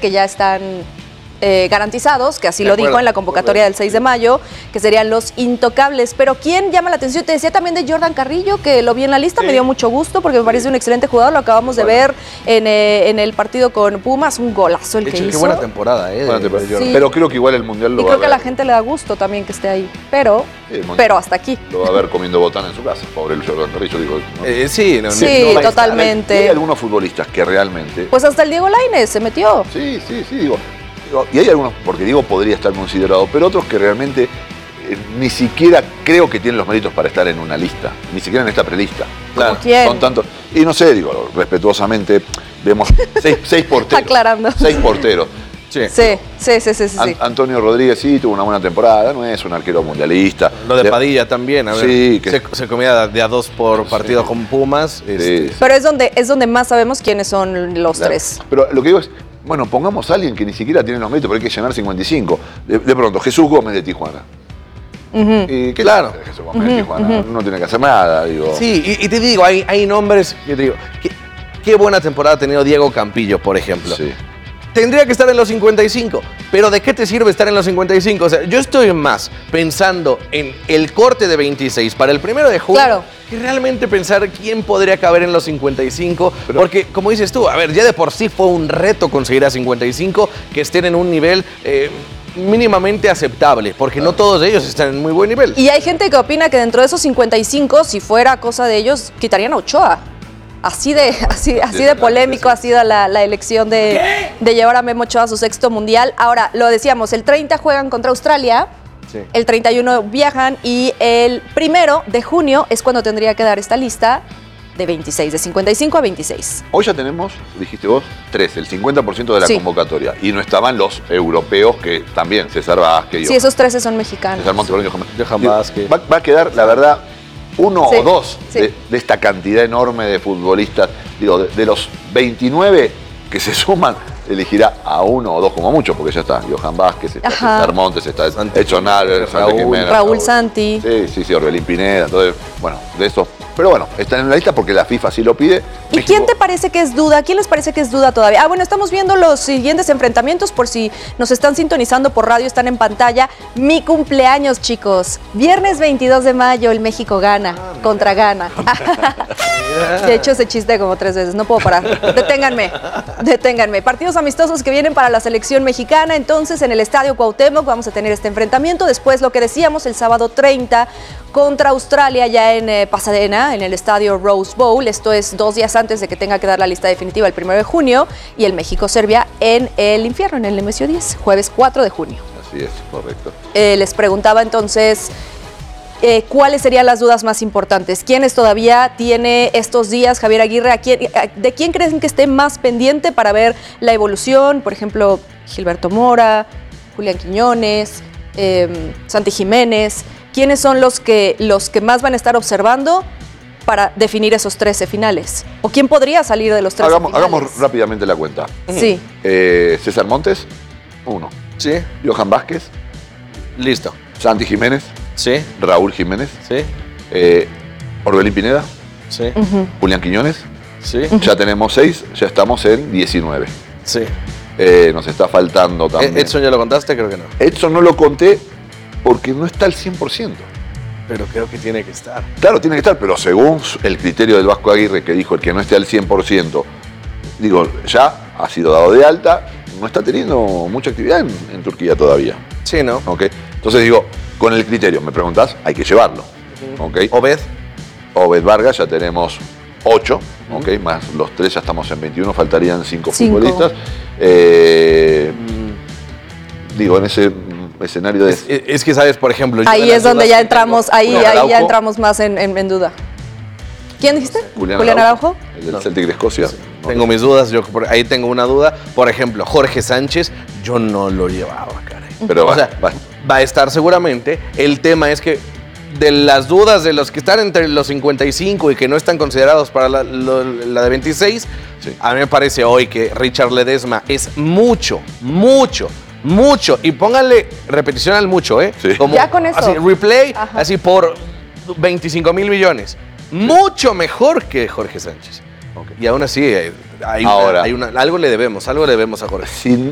que ya están garantizados, que así lo dijo en la convocatoria del 6 de mayo, que serían los intocables. Pero ¿quién llama la atención? Te decía también de Jordan Carrillo, que lo vi en la lista, me dio mucho gusto porque me parece un excelente jugador, lo acabamos de ver en el partido con Pumas, un golazo el que hizo. Qué buena temporada, Sí. Pero creo que igual el Mundial lo y va a creo que a ver. la gente le da gusto también que esté ahí, pero hasta aquí. Lo va a ver comiendo botana en su casa, pobre el Jordan Carrillo, digo. ¿No? Sí, totalmente. Hay algunos futbolistas que realmente... Pues hasta el Diego Lainez se metió. Sí, digo. Y hay algunos, porque digo, podría estar considerado, pero otros que realmente ni siquiera creo que tienen los méritos para estar en una lista, ni siquiera en esta prelista. Claro. ¿Quién? Son tantos. Y no sé, digo, respetuosamente, vemos seis porteros. Aclarando. 6 porteros. Sí. Antonio Rodríguez sí tuvo una buena temporada, no es un arquero mundialista. Lo de Padilla también, a ver, sí, se comía de a 2 por partido con Pumas. Pero es donde más sabemos quiénes son los tres. Pero lo que digo es, bueno, pongamos a alguien que ni siquiera tiene los méritos, pero hay que llenar 55. De pronto, Jesús Gómez de Tijuana. Y claro, Jesús Gómez de Tijuana no tiene que hacer nada, digo. Sí, y te digo, hay nombres que te digo, qué buena temporada ha tenido Diego Campillo, por ejemplo. Sí. Tendría que estar en los 55, pero ¿de qué te sirve estar en los 55? O sea, yo estoy más pensando en el corte de 26 para el 1 de junio, claro, que realmente pensar quién podría caber en los 55, porque como dices tú, a ver, ya de por sí fue un reto conseguir a 55 que estén en un nivel mínimamente aceptable, porque no todos ellos están en muy buen nivel. Y hay gente que opina que dentro de esos 55, si fuera cosa de ellos, quitarían a Ochoa. Así de polémico ha sido la elección de llevar a Memo Ochoa a su 6º mundial. Ahora, lo decíamos, el 30 juegan contra Australia, el 31 viajan y el 1 de junio es cuando tendría que dar esta lista de 26, de 55 a 26. Hoy ya tenemos, dijiste vos, 3, el 50% de la convocatoria. Y no estaban los europeos, que también, César Vázquez. Sí, esos 13 son mexicanos. César Montevideo, Johan Vázquez. Va a quedar, la verdad, uno o dos de esta cantidad enorme de futbolistas. Digo, de los 29 que se suman, elegirá a 1 o 2 como mucho, porque ya está Johan Vázquez, está César Montes, está Edson Álvarez, Raúl Santi. Sí, Orbelín Pineda, entonces, bueno, de esos. Pero bueno, están en la lista porque la FIFA sí lo pide. ¿Y México? ¿Quién te parece que es duda? ¿Quién les parece que es duda todavía? Bueno, estamos viendo los siguientes enfrentamientos por si nos están sintonizando por radio, están en pantalla. Mi cumpleaños, chicos. Viernes 22 de mayo, el México gana contra Ghana. De hecho, ese chiste como 3 veces, no puedo parar. Deténganme. Partidos amistosos que vienen para la selección mexicana. Entonces, en el Estadio Cuauhtémoc vamos a tener este enfrentamiento. Después, lo que decíamos, el sábado 30 contra Australia, ya en Pasadena, en el estadio Rose Bowl. Esto es 2 días antes de que tenga que dar la lista definitiva el 1 de junio. Y el México-Serbia en el infierno, en el Nemesio 10, jueves 4 de junio. Así es, correcto. Les preguntaba entonces, ¿cuáles serían las dudas más importantes? ¿Quiénes todavía tiene estos días, Javier Aguirre? ¿De quién creen que esté más pendiente para ver la evolución? Por ejemplo, Gilberto Mora, Julián Quiñones, Santi Jiménez. ¿Quiénes son los que más van a estar observando para definir esos 13 finales? ¿O quién podría salir de los 13 finales? Hagamos rápidamente la cuenta. Sí. César Montes, 1. Sí. Johan Vázquez. Listo. Santi Jiménez. Sí. Raúl Jiménez. Sí. Orbelín Pineda. Sí. Julián Quiñones. Sí. Ya tenemos 6, ya estamos en 19. Sí. Nos está faltando también. ¿Edson ya lo contaste? Creo que no. Edson no lo conté porque no está al 100%. Pero creo que tiene que estar. Claro, tiene que estar, pero según el criterio del Vasco Aguirre, que dijo el que no esté al 100%, digo, ya ha sido dado de alta, no está teniendo mucha actividad en Turquía todavía. Sí, ¿no? ¿Okay? Entonces digo, con el criterio, me preguntás, hay que llevarlo. ¿Okay? Obed Vargas, ya tenemos 8, ¿okay? Más los 3 ya estamos en 21, faltarían 5 futbolistas. Digo, en ese escenario de... Es que, ¿sabes? Por ejemplo... Ahí es donde ya entramos, ya entramos más en duda. ¿Quién dijiste? Julián Araujo. El del Celtic de Escocia. Sí. Tengo mis dudas, ahí tengo una duda. Por ejemplo, Jorge Sánchez, yo no lo llevaba, caray. Pero va a estar seguramente. El tema es que de las dudas de los que están entre los 55 y que no están considerados para la de 26, a mí me parece hoy que Richard Ledesma es mucho. Y pónganle repetición al mucho, ¿eh? Sí. Como, ya con eso. Así, replay, así por 25 mil millones. Mucho mejor que Jorge Sánchez. Okay. Y aún así, algo le debemos a Jorge.